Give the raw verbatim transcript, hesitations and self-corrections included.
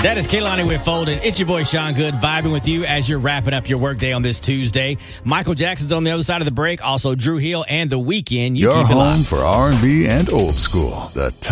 That is Kehlani Whitfold, and it's your boy Sean Good vibing with you as you're wrapping up your workday on this Tuesday. Michael Jackson's on the other side of the break. Also, Drew Hill and The Weeknd. You Your keep it home locked. for R and B and old school. The